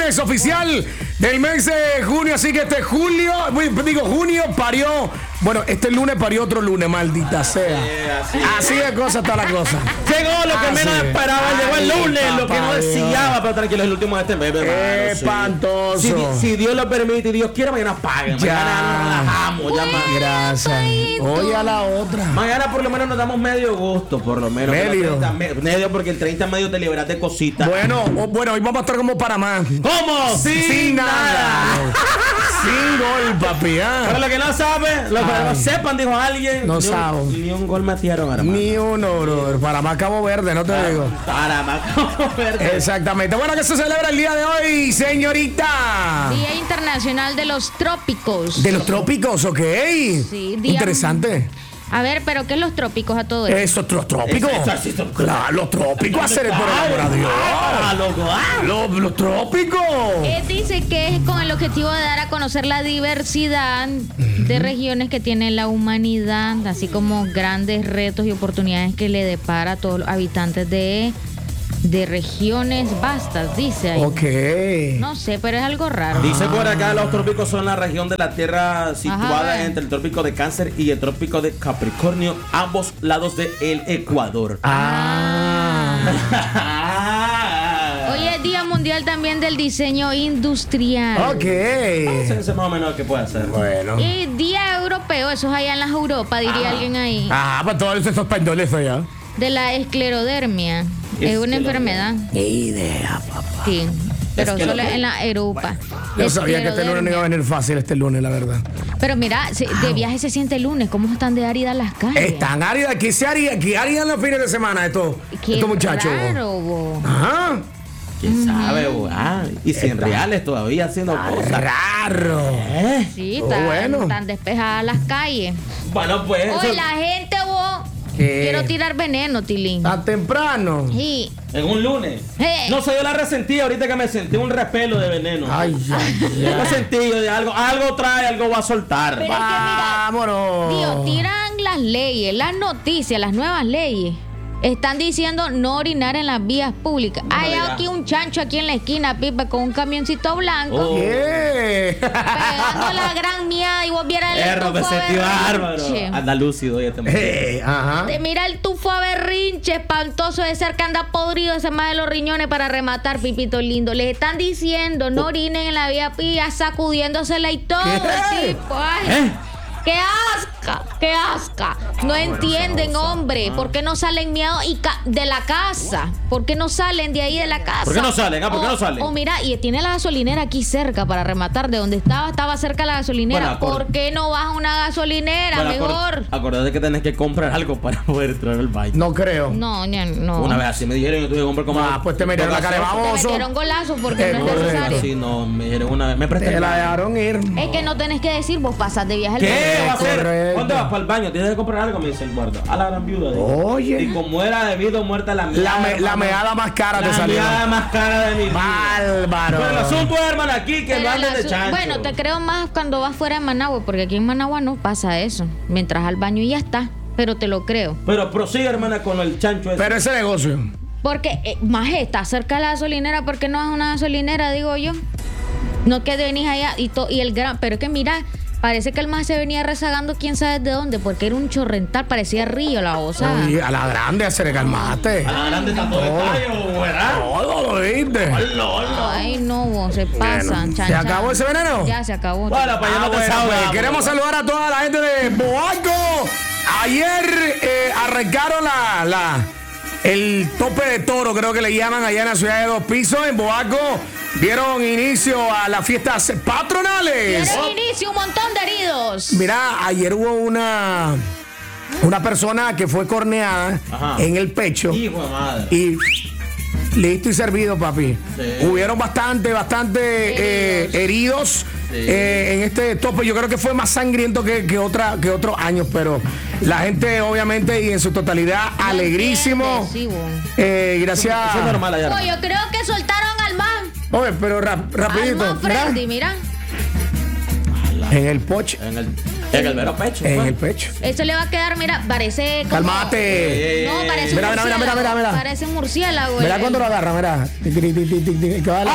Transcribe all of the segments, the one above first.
lunes oficial del mes de junio, así que junio parió. Bueno, este lunes parió otro lunes, maldita sea. Así de cosa está la cosa. Llegó lo que menos esperaba, llegó el lunes, lo que no deseaba, pero tranquilo, es el último de este mes, hermano. Espantoso. Si Dios lo permite y Dios quiere, mañana paguen. Mañana nos relajamos, ya más. Gracias. Oye a la otra. Mañana por lo menos nos damos medio gusto, por lo menos. Medio, porque el 30 medio te liberas de cositas. Bueno, hoy vamos a estar como para más. ¿Cómo? Sin nada. Sin gol, papi. Para los que no saben, los que no sepan, dijo alguien. No saben. Ni un gol metieron, hermano. Ni uno, brother. Para más Cabo Verde, no te digo. Para más Cabo Verde. Exactamente. Bueno, que se celebra el día de hoy, señorita. Día Internacional de los Trópicos. ¿De los trópicos? Ok. Sí, día. Interesante. A ver, ¿pero qué es los trópicos a todo esto? ¿Eso, los trópicos? Claro, los trópicos, hacer por el amor a Dios. Los trópicos. Dice que es con el objetivo de dar a conocer la diversidad de regiones que tiene la humanidad, así como grandes retos y oportunidades que le depara a todos los habitantes de regiones vastas, dice ahí. Ok. No sé, pero es algo raro. Dice por acá, los trópicos son la región de la Tierra situada entre el trópico de Cáncer y el trópico de Capricornio, ambos lados del Ecuador. Hoy es Día Mundial también del Diseño Industrial. Ok. Ese más o menos que puede ser. Bueno. Y Día Europeo, eso es allá en las Europa, diría alguien ahí. Para todos esos españoles allá. De la esclerodermia. Es una enfermedad. Qué idea, papá. Sí, pero solo en la Europa. Yo sabía que este lunes no iba a venir fácil, la verdad. Pero mira, de viaje se siente el lunes. ¿Cómo están de áridas las calles? Están áridas. ¿Qué harían los fines de semana estos muchachos? Raro, Ajá. ¿Quién sabe, y sin reales todavía haciendo cosas. Raro. Sí, están despejadas las calles. Bueno, pues. Hoy la gente, quiero tirar veneno, Tilín. ¿Tan temprano? Sí. En un lunes. No sé, yo la resentí ahorita que me sentí un repelo de veneno. Ay. Yo sentí de algo trae, algo va a soltar. Pero es que mira, vámonos. Dios, tiran las leyes, las noticias, las nuevas leyes. Están diciendo no orinar en las vías públicas. Hay aquí un chancho aquí en la esquina, Pipe, con un camioncito blanco. Pegando la gran mierda y vos vieras el tufo berrinche. Anda lúcido ya Mira el tufo a berrinche espantoso de ser que anda podrido ese más de los riñones para rematar, Pipito lindo. Les están diciendo no orinen en la vía pública, sacudiéndosela y todo. Tipo, ¡Qué asca! No entienden, hombre. ¿Por qué no salen miedo de la casa? ¿Por qué no salen de ahí de la casa? ¿Por qué no salen? ¿Por qué no salen? Mira, y tiene la gasolinera aquí cerca para rematar. De donde estaba cerca la gasolinera. Bueno, ¿por qué no vas a una gasolinera mejor? Acordate que tenés que comprar algo para poder entrar al baño. No creo. No. Una vez así me dijeron, yo tuve que comprar como. Pues te metieron la cara de baboso. Te metieron golazo porque no es necesario. Sí, no, me dijeron una vez. Me presté. Te la dejaron ir. Es que no tenés que decir, vos pasas de viaje. ¿Qué va a hacer? Correcto. ¿Dónde vas? Para el baño. Tienes que comprar algo, me dice el guarda. A la gran viuda. Oye. Y como era debido muerta la meada. La meada más cara te salió. La meada más cara de mi vida. Bárbaro. Pero el asunto es, hermano, aquí que no anden de chancho. Bueno, te creo más cuando vas fuera de Managua, porque aquí en Managua no pasa eso. Mientras al baño y ya está. Pero te lo creo. Pero prosigue, hermana, con el chancho ese. Pero ese negocio. Porque, más está cerca de la gasolinera, ¿por qué no es una gasolinera, digo yo? No que venís allá y el gran. Pero es que mira, parece que el más se venía rezagando quién sabe de dónde, porque era un chorrental, parecía río la osa. Oye, a la grande, hacer calmate. A la grande está todo el tallo, ¿verdad? Todo lo viste. Ay, no, vos, se pasan, ¿Se acabó ese veneno? Ya se acabó. Bueno, pues ya no te sabes. Queremos saludar a toda la gente de Boaco. Ayer arrancaron el tope de toro, creo que le llaman allá en la ciudad de Dos Pisos, en Boaco. Dieron inicio a las fiestas patronales. Dieron inicio un montón de heridos. Mira, ayer hubo una persona que fue corneada en el pecho. Hijo de madre. Y listo y servido, papi. Sí. Hubieron bastante heridos. En este tope. Yo creo que fue más sangriento que otros años, pero la gente obviamente y en su totalidad alegrísimo. Gracias. Eso es normal allá. Yo creo que soltaron al man. Oye, pero rapidito. Al man Freddy, mira. En el poche. En el mero pecho. En pues. el pecho. Eso le va a quedar, mira, parece como... Cálmate. No, parece Mira, un mira, mira, murciélago. mira. Parece un murciélago. Mira cuando lo agarra, mira. Que va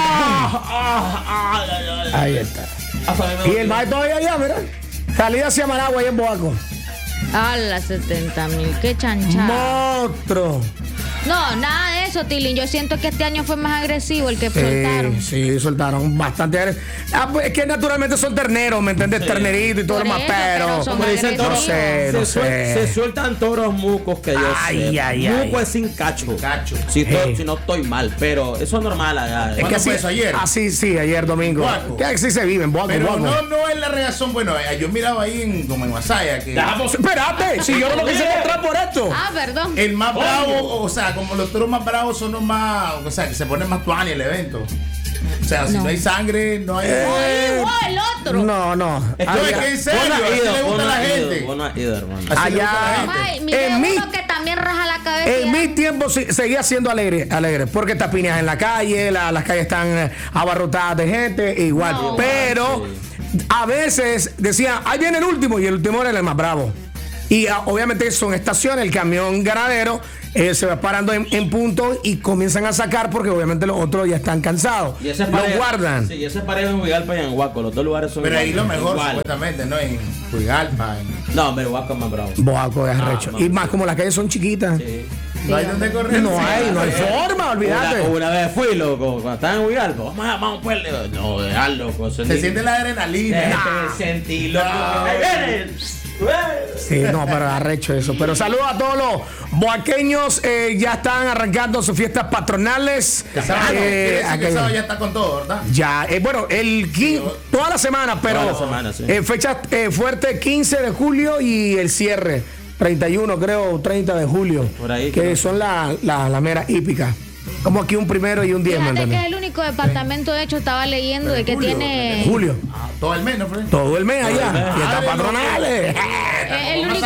Ahí está. Y el mae todavía allá, mira. Salida hacia Managua, ahí en Boaco. A las 70,000, qué chanchada. Monstruo. No, nada de eso, Tilín. Yo siento que este año fue más agresivo el que soltaron. Sí, soltaron bastante. Pues, es que naturalmente son terneros, ¿me entiendes? Ternerito y todo lo Por más, eso, pero son Como dicen toros, no sé. se sueltan toros mucos que yo sé. Muco es sin cacho. Si no estoy mal, pero eso es normal allá. Es que ¿Cuándo así, fue eso, ayer? así, sí, ayer domingo. Boaco. Que así se vive en Boaco. Pero Boaco. no es la reacción. Bueno, yo miraba ahí como en Masaya que Espérate, si yo no lo quise mostrar por esto. Ah, perdón. el más bravo, o sea, como los toros más bravos son los más, o sea, que se pone más tuani el evento. O sea, si no hay sangre, no hay. El otro. No. No, es que en serio, así le gusta a la gente. Vos no has ido, hermano. Así le gusta a la Allá. gente. Ay, mire En uno mi- que también raja la cabeza. En mi tiempo seguía siendo alegre, porque tapinas en la calle, las calles están abarrotadas de gente, igual. No. Pero a veces decían, ahí viene el último, y el último era el más bravo. Y obviamente son estaciones, el camión ganadero se va parando en punto y comienzan a sacar porque obviamente los otros ya están cansados. Y ese Los guardan. Sí, y ese parejo en Huigalpa y en Huaco. Los dos lugares son Pero ahí lo mejor, iguales. supuestamente, ¿no? En Huigalpa. No, pero Huaco es más bravo. Boaco es arrecho. no, Y más como las calles son chiquitas. Sí. No hay donde correr. No hay forma, olvídate. Una vez fui, loco, cuando estaba en Huigalpa. Vamos pues. No, dejar, loco. Se siente la adrenalina. Sentí, loco. No. Ahí viene. Sí, no, pero arrecho eso. Pero saludos a todos los boaqueños. Ya están arrancando sus fiestas patronales. Que sábado, quiere decir que aquello. el sábado ya está con todo, ¿verdad? Ya, bueno, toda la semana, pero Toda la semana, sí. fecha fuerte 15 de julio y el cierre 31, creo, 30 de julio. Por ahí, que creo. son la mera hípica. Como aquí un primero y un 10, ¿me Fíjate que es entiendes? el único departamento, de hecho, estaba leyendo de que Julio, tiene. Julio. Todo el mes, ¿no, Fred? Todo el mes allá. el mes. Fiestas Ay, patronales. El único.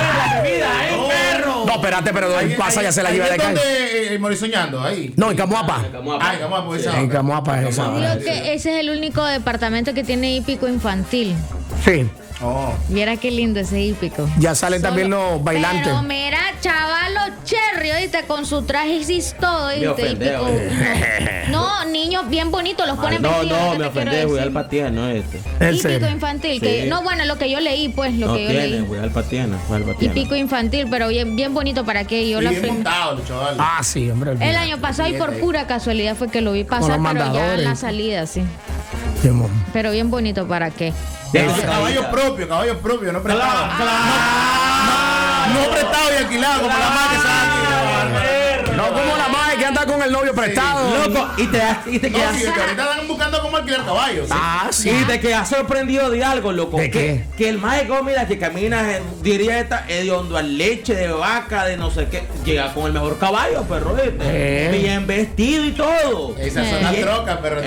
No, espérate, pero Ahí- pasa ya se la ahí lleva de es calle. donde Morisoñando, ahí. No, en Camuapa. Ah, en Camuapa, esa En otra. Camuapa es esa. Digo que ese es el único departamento que tiene hípico infantil. Sí, Oh. Viera qué lindo ese hípico. ya salen también los bailantes. Pero mira, chavalos cherry, ¿oíste? Con su traje y todo, ¿oíste? ofendé, Hípico. oye. No, niños bien bonitos, los ponen No, vestidos. no, ¿qué me te quiero ofendí. decir? Huigalpa tiene, no este. En Hípico serio. infantil. Que, Sí. no, bueno, lo que yo leí, pues, lo No que yo tiene, leí. Huigalpa tiene. Hípico infantil, pero bien bonito para que yo Y la bien fui- montado, los chavales. Ah, sí, hombre. El año pasado y por pura casualidad fue que lo vi pasar, los pero ya mandadores. en la salida, sí. Sí, amor. Pero bien bonito para qué. Caballo propio, no prestado. No prestado y alquilado, como la madre que sabe. No como la madre que anda con el novio prestado. Loco, y te No, quedas. sí, que ahorita están buscando cómo alquilar caballos. ¿sí? Ah, sí. Y te quedas sorprendido de algo, loco. ¿De qué? Que el mágico, mira, que camina, diría esta, hediondo a leche de vaca, de no sé qué. Llega con el mejor caballo, perro. ¿viste? Bien vestido y todo. Esas son las Y- trocas, pero.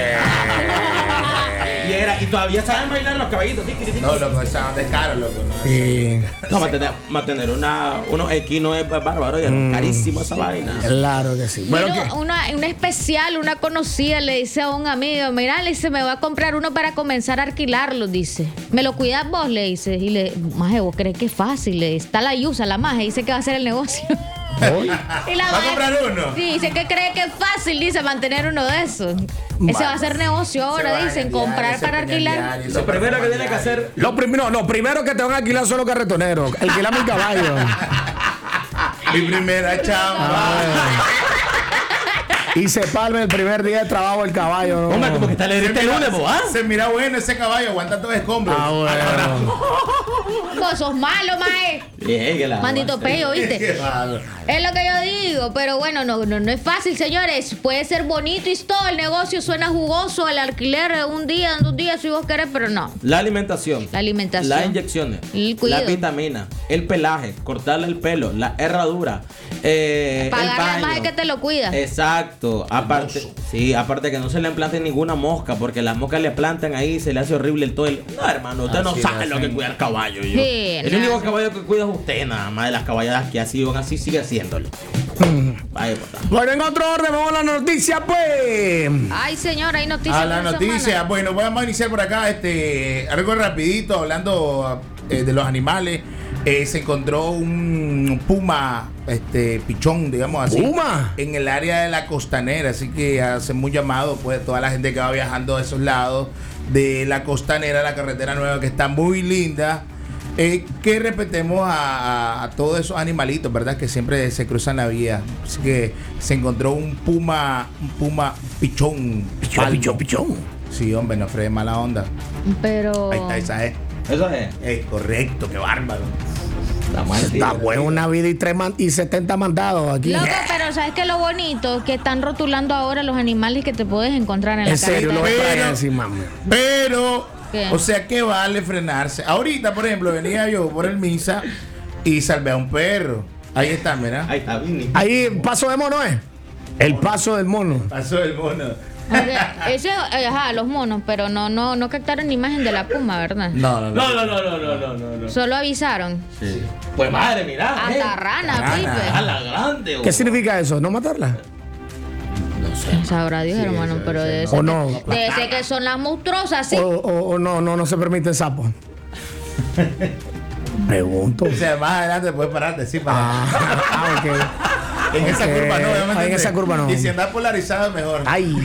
Y todavía saben bailar los caballitos. Tiqui, tiqui. No, loco, esa onda es caro, loco. ¿no? Sí. No, mantener unos equinos es bárbaro y es carísimo esa vaina. Claro que sí. Bueno, Pero ¿qué? una especial, una conocida le dice a un amigo, mira, le dice, me voy a comprar uno para comenzar a alquilarlo, dice. ¿Me lo cuidas vos? Le dice. Y le, maje, ¿vos crees que es fácil? Le dice, está la yusa, la maje, dice que va a hacer el negocio. Y la ¿Va a maje- comprar uno? Sí, dice que cree que es fácil, dice, mantener uno de esos. Ese va a ser negocio ahora, dicen, comprar para alquilar. Lo primero que tiene que hacer. Lo primero que te van a alquilar son los carretoneros. Alquilame el caballo. Mi primera chamba. Y se palme el primer día de trabajo el caballo. ¿no? Hombre, como que está el lunes, ¿vos? Se mira bueno ese caballo, aguanta todo escombros. Ah, bueno. Vos sos malo, maje. Bien, que la. Mandito peo, ¿viste? Qué raro. Es lo que yo digo, pero bueno, no es fácil, señores. Puede ser bonito y todo, el negocio suena jugoso, el alquiler de un día, 2 días, si vos querés, pero no. La alimentación. La alimentación. Las inyecciones. El cuidado. Las vitaminas. El pelaje. Cortarle el pelo. La herradura. El Pagarle al baño. maje que te lo cuida. Exacto. Aparte, sí, aparte que no se le implante ninguna mosca, porque las moscas le plantan ahí, se le hace horrible el todo el. No, hermano, usted no Así sabe es, lo que sí. cuida el caballo. Yo. Sí, El nada. único caballo que cuida es usted, nada más de las caballadas que así van así, sigue haciéndolo. Vaya, pues. Bueno, en otro orden, vamos a la noticia, pues. Ay, señora, hay noticias. A la esta noticia, semana. bueno, vamos a iniciar por acá algo rapidito, hablando de los animales, se encontró un puma, pichón, digamos así. ¿Puma? En el área de la costanera, así que hacemos un llamado, pues, toda la gente que va viajando a esos lados de la costanera, la carretera nueva, que está muy linda. Que respetemos a todos esos animalitos, ¿verdad? Que siempre se cruzan la vía. Así que se encontró un puma pichón. Pichón. Sí, hombre, no fregue mala onda. Pero. Ahí está, esa es. Eso es. Correcto, qué bárbaro. Está bueno una vida y 70 mandados aquí. Loco, pero ¿sabes qué? Lo bonito que están rotulando ahora los animales que te puedes encontrar en la En serio, lo carretera. voy a traer encima, mami. Pero, ¿qué? o sea, ¿qué vale frenarse? Ahorita, por ejemplo, venía yo por el Misa y salvé a un perro. Ahí está, mira. Ahí está, Vini. Ahí, paso de mono, ¿eh? El paso del mono. Pasó el mono. Ese, los monos, pero no captaron imagen de la puma, ¿verdad? No. No. Solo avisaron. Sí. Pues madre, mira. Hasta rana, rana. Pipe. A la grande. ¿Qué significa eso? ¿No matarla? No sé. Sabrá Dios, Sí, hermano, eso, pero eso, debe no. ser, ¿O no? debe ser que son las monstruosas, sí. O no se permite el sapo. Pregunto. O sea, más adelante puedes pararte, sí, para. Ok. En esa Ok. curva no, obviamente. En esa curva no. Y si anda polarizado, mejor. Ay.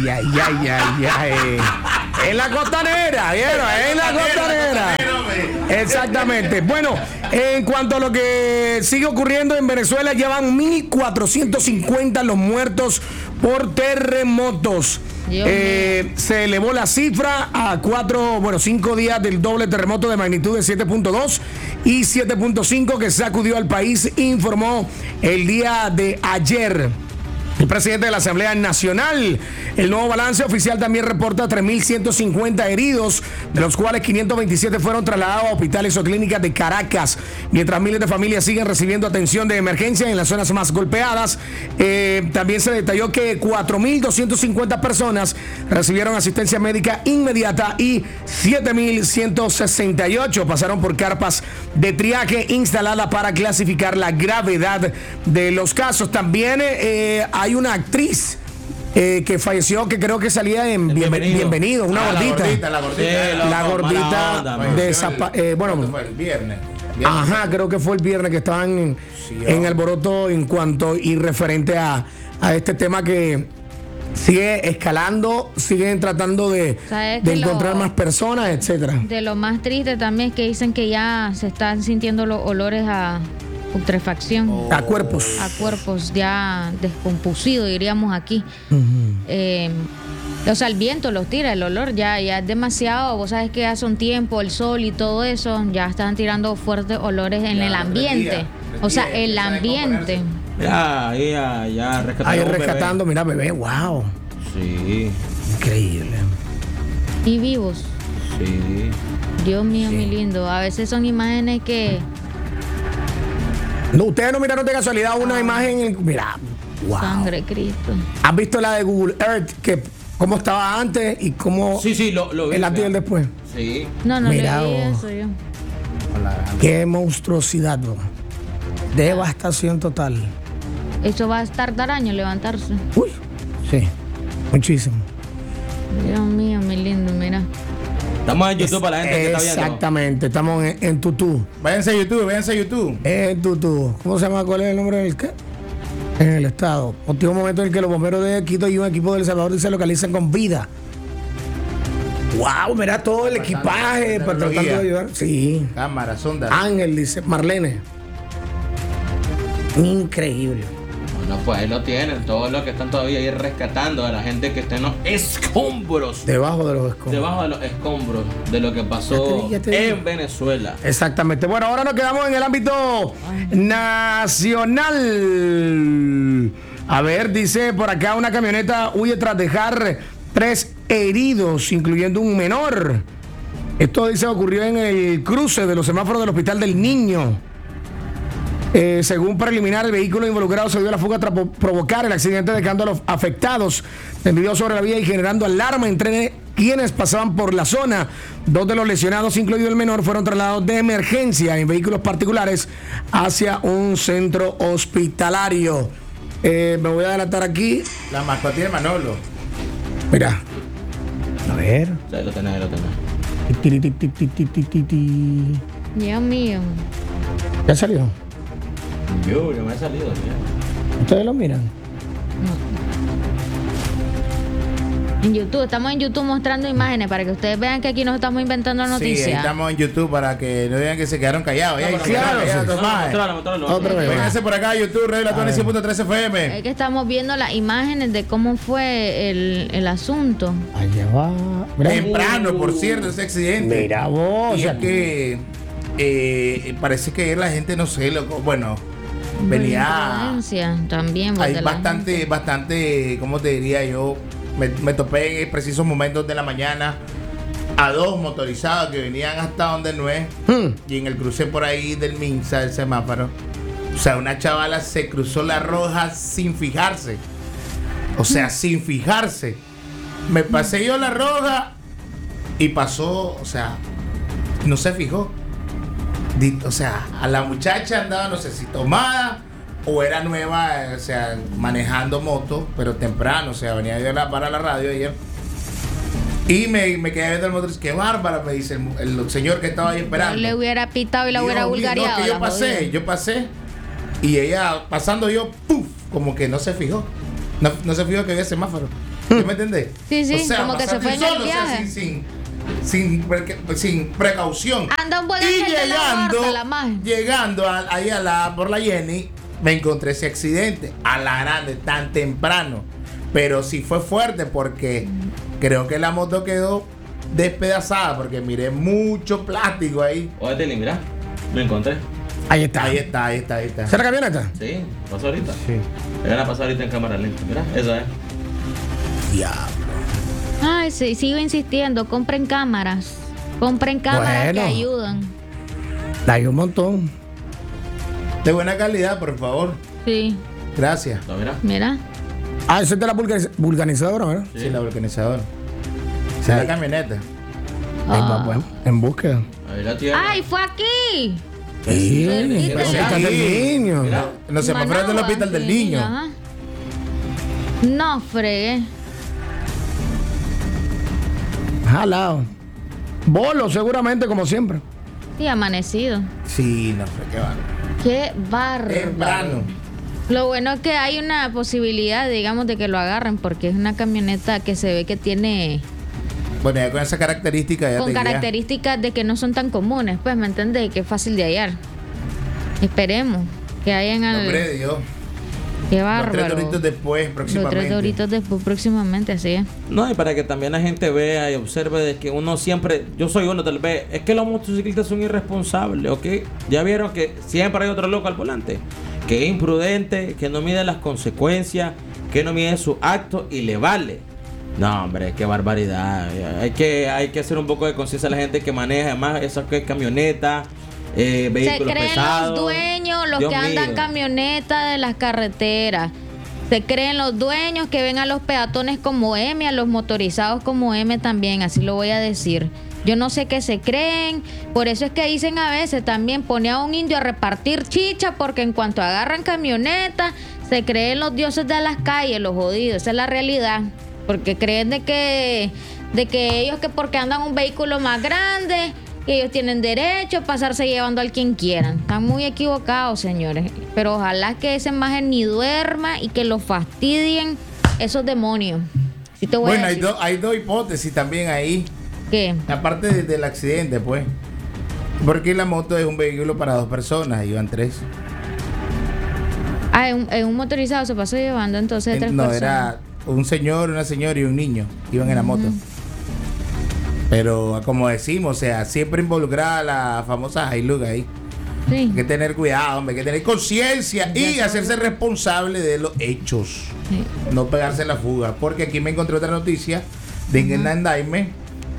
En la costanera, ¿vieron? En la costanera. Exactamente. Bueno, en cuanto a lo que sigue ocurriendo en Venezuela, ya van 1.450 los muertos por terremotos. Se elevó la cifra a 5 días del doble terremoto de magnitud de 7.2 y 7.5 que sacudió al país, informó el día de ayer el presidente de la Asamblea Nacional. El nuevo balance oficial también reporta 3.150 heridos, de los cuales 527 fueron trasladados a hospitales o clínicas de Caracas, mientras miles de familias siguen recibiendo atención de emergencia en las zonas más golpeadas. También se detalló que 4.250 personas recibieron asistencia médica inmediata y 7.168 pasaron por carpas de triaje instaladas para clasificar la gravedad de los casos. También hay una actriz que falleció, que creo que salía en Bienvenido, una gordita. La gordita. La gordita de fue el viernes. Ajá, creo que fue el viernes que estaban en alboroto en cuanto y referente a este tema que sigue escalando, siguen tratando de encontrar más personas, etcétera. De lo más triste también es que dicen que ya se están sintiendo los olores a putrefacción. A cuerpos. A cuerpos ya descompusidos, diríamos aquí. O sea, el viento los tira, el olor ya es demasiado. Vos sabes que hace un tiempo, el sol y todo eso, ya están tirando fuertes olores en el ambiente. O sea, el ambiente. Ya rescatando. Ahí rescatando, mira, bebé, wow. Sí. Increíble. Y vivos. Sí. Dios mío, mi lindo. A veces son imágenes que... No, ustedes no miraron de casualidad una imagen, mira, wow. Sangre Cristo. ¿Has visto la de Google Earth? Que cómo estaba antes y cómo Sí, lo vi. el antes y el después. Sí. No Mira, le vi oh. eso yo. Qué monstruosidad, bro. Devastación total. Eso va a tardar años levantarse. Uy, sí, muchísimo. Dios mío, mi lindo, mira. Estamos en YouTube para la gente que está viendo. Exactamente, estamos en Tutú. Váyanse a YouTube. En Tutú. ¿Cómo se llama? ¿Cuál es el nombre del qué? En el estado. Último momento en el que los bomberos de Quito y un equipo de El Salvador se localizan con vida. Wow, mira todo el equipaje para tratar de ayudar. Sí. Cámara, sonda. Ángel, dice Marlene. Increíble. Bueno, pues ahí lo tienen. Todos los que están todavía ahí rescatando a la gente que está en los escombros. Debajo de los escombros. Debajo de los escombros de lo que pasó Ya te digo. en Venezuela. Exactamente. Bueno, ahora nos quedamos en el ámbito nacional. A ver, dice por acá, una camioneta huye tras dejar 3 heridos, incluyendo un menor. Esto dice ocurrió en el cruce de los semáforos del Hospital del Niño. Según preliminar, el vehículo involucrado se dio a la fuga tras provocar el accidente, dejando a los afectados tendidos sobre la vía y generando alarma entre quienes pasaban por la zona. 2 de los lesionados, incluido el menor, fueron trasladados de emergencia en vehículos particulares hacia un centro hospitalario. Me voy a adelantar aquí. La mascotilla de Manolo. Mira. A ver. Sí, lo tenés. Dios mío. ¿Ya salió? Yo me he salido. ¿Ustedes lo miran? En YouTube, estamos en YouTube mostrando imágenes para que ustedes vean que aquí nos estamos inventando Sí, noticias. estamos en YouTube para que no digan que se quedaron callados. No, Claro, Otra vez. Vénganse por acá, YouTube, Radio La Tona 100.3 FM. Es que estamos viendo las imágenes de cómo fue el asunto. Allá va. Mira, Temprano, por cierto, ese accidente. mira vos. Y es que parece que la gente, no sé, loco, bueno, venía. Imprudencia también. pues, Hay de la bastante, ¿cómo te diría yo? Me topé en precisos momentos de la mañana a dos motorizados que venían hasta donde no es. Y en el cruce por ahí del Minsa, del semáforo. O sea, una chavala se cruzó la roja sin fijarse. O sea, sin fijarse. Me pasé yo la roja y pasó, o sea, no se fijó. O sea, a la muchacha andaba, no sé si tomada o era nueva, o sea, manejando moto, pero temprano, o sea, venía yo para la radio ayer. Y me quedé viendo el motor, qué bárbara, me dice el señor que estaba ahí esperando. Le hubiera pitado y la Dios hubiera mío, vulgareado. no, que la jodida. yo pasé, y ella pasando yo, ¡puf! Como que no se fijó. No se fijó que había semáforo. ¿Sí me entendés? Sí, como que se pasando fue en el solo, o sea, viaje. sin precaución. Anda un buen Y ángel de la guarda, la magia. llegando ahí por la Jenny, me encontré ese accidente a la grande, tan temprano. Pero sí fue fuerte porque creo que la moto quedó despedazada porque miré mucho plástico ahí. Oye, Teli, mira, lo encontré. Ahí está. Ahí está. ¿Será camioneta? Sí, pasó ahorita. Sí. Me van a pasar ahorita en cámara lenta. Mira, esa es. Diablo. Ay, sí, sigo insistiendo, compren cámaras. Compren cámaras Bueno. que ayudan. Hay un montón. De buena calidad, por favor. Sí, Gracias. No, mira. mira. Ah, esa es de la vulcanizadora, ¿verdad? Sí, la organizadora. Esa es la camioneta. Ahí va, pues, en búsqueda. Ahí la tiene. ¡Ay, fue aquí! Sí, cerquita. pero está del niño. Mira. No se me fuera del Managua, hospital del sí, niño. ajá. No fregué. Jalado. Bolo, seguramente, como siempre. Sí, amanecido. Sí, no fue, qué bárbaro. Qué bárbaro. Temprano. Lo bueno es que hay una posibilidad, digamos, de que lo agarren, porque es una camioneta que se ve que tiene Bueno, ya con esa característica ya con te guía. características de que no son tan comunes, pues, ¿me entendés? Que es fácil de hallar. Esperemos que hayan al... Nombre de Dios. Qué Los 3 bárbaro. doritos después, Los próximamente. 3 doritos después, próximamente, así es. No, y para que también la gente vea y observe de que uno siempre, yo soy uno tal vez, es que los motociclistas son irresponsables, ¿ok? Ya vieron que siempre hay otro loco al volante, que es imprudente, que no mide las consecuencias, que no mide sus actos y le vale. No, hombre, qué barbaridad. Hay que hacer un poco de conciencia a la gente que maneja, además, esas camionetas, Se vehículos creen pesados. los dueños, los Dios que andan mío. camionetas de las carreteras. Se creen los dueños que ven a los peatones como M, a los motorizados como M también, así lo voy a decir. Yo no sé qué se creen, por eso es que dicen a veces también pone a un indio a repartir chicha, porque en cuanto agarran camionetas, se creen los dioses de las calles, los jodidos, esa es la realidad. Porque creen de que ellos que porque andan un vehículo más grande, que ellos tienen derecho a pasarse llevando al quien quieran. Están muy equivocados, señores. Pero ojalá que esa imagen ni duerma y que lo fastidien esos demonios. Sí te voy Bueno, a decir. hay dos hipótesis también ahí. ¿Qué? Aparte del accidente, pues. Porque la moto es un vehículo para 2 personas, iban 3. Ah, en un motorizado se pasó llevando entonces de 3 No, personas. era un señor, una señora y un niño. Iban en la moto. Pero como decimos, o sea, siempre involucrada la famosa Hilux ahí. Sí. Hay que tener cuidado, hombre, hay que tener conciencia y Ya hacerse responsable de los hechos. Sí. No pegarse en la fuga. Porque aquí me encontré otra noticia de que en Nandaime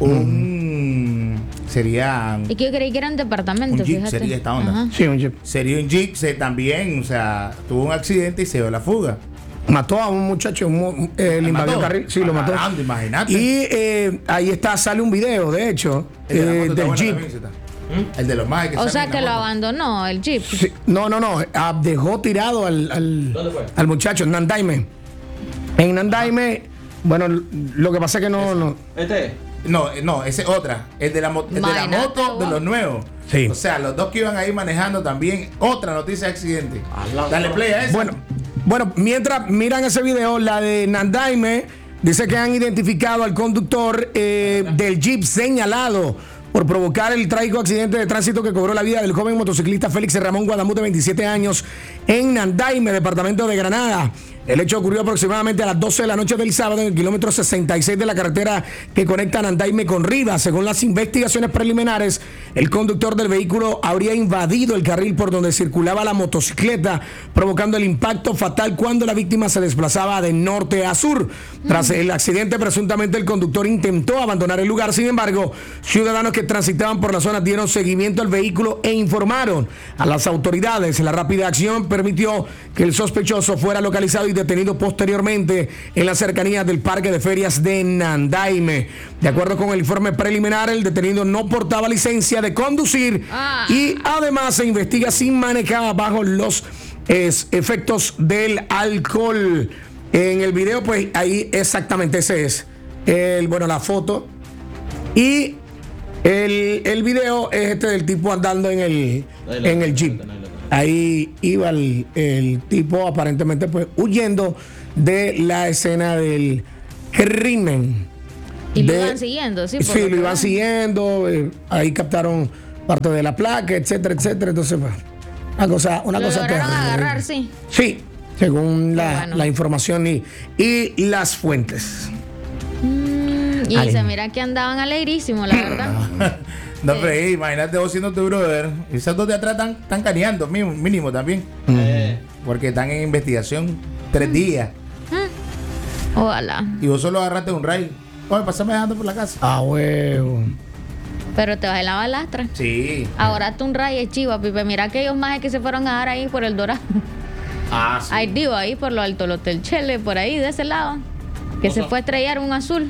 sería Y que yo creí que eran departamentos, un Jeep, fíjate. sería esta onda. Ajá. Sí, un jeep. Sería un Jeep, también, o sea, tuvo un accidente y se dio a la fuga. Mató a un muchacho, le invadió mató? el carril. Sí, lo mató. Caramba, imagínate. Y ahí está, sale un video, de hecho, El de la moto está del bueno jeep. también, Zeta. El de los más que O salen sea en que la lo moto. abandonó el jeep. Sí, no, dejó tirado ¿Dónde fue? al muchacho en Nandaime. En Nandaime, bueno, lo que pasa es que no. Este. No, esa es otra. El de la moto de los nuevos. Sí. O sea, los dos que iban ahí manejando también. Otra noticia de accidente. Dale play a eso. Bueno, mientras miran ese video, la de Nandaime dice que han identificado al conductor del Jeep señalado por provocar el trágico accidente de tránsito que cobró la vida del joven motociclista Félix Ramón Guadamuz, de 27 años, en Nandaime, departamento de Granada. El hecho ocurrió aproximadamente a las 12 de la noche del sábado en el kilómetro 66 de la carretera que conecta Nandaime con Rivas. Según las investigaciones preliminares, el conductor del vehículo habría invadido el carril por donde circulaba la motocicleta, provocando el impacto fatal cuando la víctima se desplazaba de norte a sur. Tras el accidente, presuntamente el conductor intentó abandonar el lugar. Sin embargo, ciudadanos que transitaban por la zona dieron seguimiento al vehículo e informaron a las autoridades. La rápida acción permitió que el sospechoso fuera localizado y detenido posteriormente en las cercanías del parque de ferias de Nandaime. De acuerdo con el informe preliminar, el detenido no portaba licencia de conducir y además se investiga si manejaba bajo los efectos del alcohol. En el video, pues ahí exactamente ese es la foto, y el video es este del tipo andando en el Jeep. Ahí iba el tipo aparentemente pues huyendo de la escena del crimen. Y lo iban siguiendo, sí. Sí, lo iban siguiendo. Ahí captaron parte de la placa, etcétera, etcétera. Entonces, pues, una cosa lograron terrible. agarrar, sí. Sí, según la información y las fuentes. Y se mira que andaban alegrísimos, la verdad. No, pero imagínate vos siendo tu brother. Esos dos de atrás están caneando, mínimo también. Porque están en investigación 3 días. Ojalá. Y vos solo agarraste un rail. Oye, pásame dejando por la casa. Ah, huevo. Pero te vas a la balastra. Sí. Ahora tú un rayo es chiva, Pipe. Mira aquellos majes que se fueron a dar ahí por el Dorado. Ah, sí. Ahí digo, ahí por lo alto, el Hotel Chele, por ahí, de ese lado. Que se fue a estrellar un azul.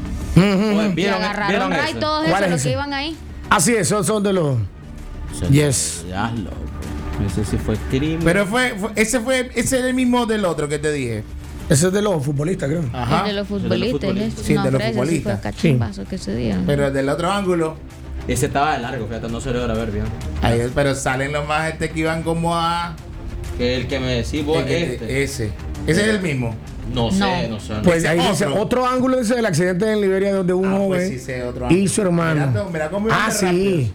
Y agarraron ray todos esos los que iban ahí. Así es, son de los... Yes. Ya, loco. Ese sí fue crimen. Pero ese es el mismo del otro que te dije. Ese es de los futbolistas, creo. Ajá. El de los futbolistas. Sí, de los futbolistas. Fue cachimbazo que se dieron. Pero del otro ángulo. Ese estaba de largo, fíjate, no se logra ver bien. Ahí, pero salen los más que iban como a... Que el que me decís vos, Ese es el mismo. No sé. Pues ahí dice otro ángulo, dice del accidente en Liberia donde un joven pues sí, sé, otro y su hermano. Mira cómo iban sí. rápidos.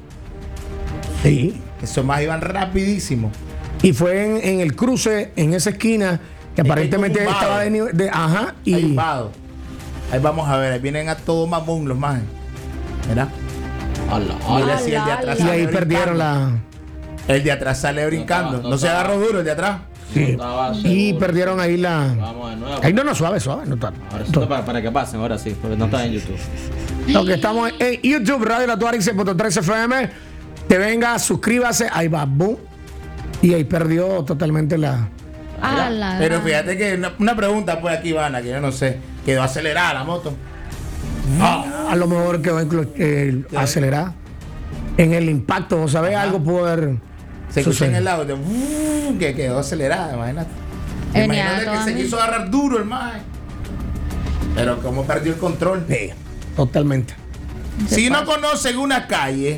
Sí. Esos más iban rapidísimo. Y fue en el cruce, en esa esquina, que aparentemente estaba de nivel. Y ahí vamos a ver, ahí vienen a todo mamón los más. Mira. Mira si el de atrás y sale ahí brincando. perdieron El de atrás sale brincando. No se agarró duro el de atrás. Sí. Y perdieron ahí Vamos de nuevo. Ahí no, suave. No está. Ahora sí, para que pasen, ahora sí, porque no está en YouTube. Lo que estamos en YouTube, Radio La Tuareg 6.3 FM. Que venga, suscríbase. Ahí va, boom. Y ahí perdió totalmente la. Pero fíjate que una pregunta pues aquí, Ivana, que yo no sé. Quedó acelerada la moto. A lo mejor quedó acelerada. En el impacto, ¿vos sabés? Algo pudo haber. Se escucha en el lado que quedó acelerada, imagínate. Imagínate que se quiso agarrar duro el mae. Pero como perdió el control. Sí, totalmente. Si no conocen una calle,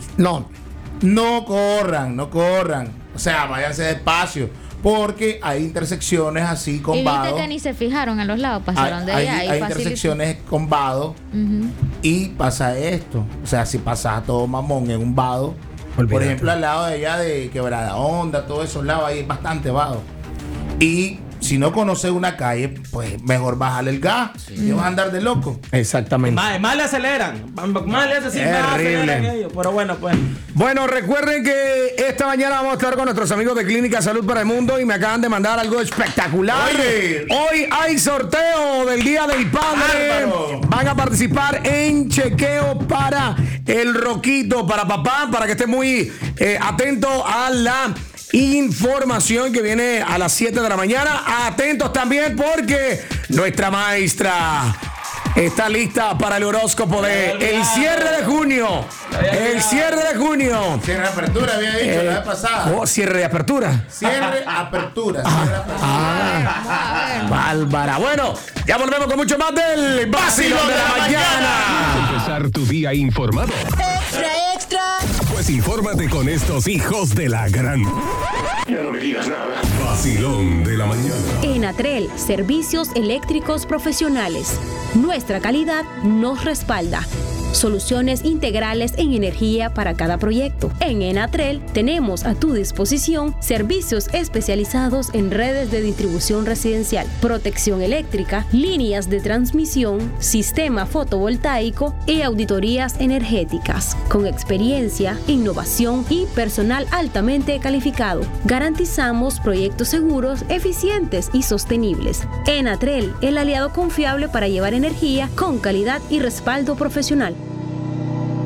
no corran. O sea, váyanse despacio. Porque hay intersecciones así con y vado. viste que ni se fijaron a los lados, pasaron de allá. Hay intersecciones con vado y pasa esto. O sea, si pasas a todo mamón en un vado, por ejemplo, al lado de allá de Quebrada Honda, todos esos lados, ahí hay bastante vado. Y si no conoces una calle, pues mejor bajarle el gas y vas a andar de loco. Exactamente. Más le aceleran. Más le aceleran ellos. Pero bueno, pues. Bueno, recuerden que esta mañana vamos a estar con nuestros amigos de Clínica Salud para el Mundo y me acaban de mandar algo espectacular. Oye. Hoy hay sorteo del Día del Padre. ¡Bárbaro! Van a participar en chequeo para el Roquito, para papá, para que esté muy atento a la información que viene a las 7 de la mañana. Atentos también porque nuestra maestra está lista para el horóscopo de el cierre de junio. El cierre de junio. Cierre de apertura, había dicho la vez pasada. Cierre de apertura. Cierre apertura. Bárbara. Bueno, ya volvemos con mucho más del Vacilón de la Mañana. comenzar tu día informado. ¡Extra, extra! Pues infórmate con estos hijos de la gran... Ya no me digas nada. Vacilón de la mañana. Enatrel, servicios eléctricos profesionales. Nuestra calidad nos respalda. Soluciones integrales en energía para cada proyecto. En Enatrel tenemos a tu disposición servicios especializados en redes de distribución residencial, protección eléctrica, líneas de transmisión, sistema fotovoltaico y auditorías energéticas. Con experiencia, innovación y personal altamente calificado, garantizamos proyectos seguros, eficientes y sostenibles. Enatrel, el aliado confiable para llevar energía con calidad y respaldo profesional.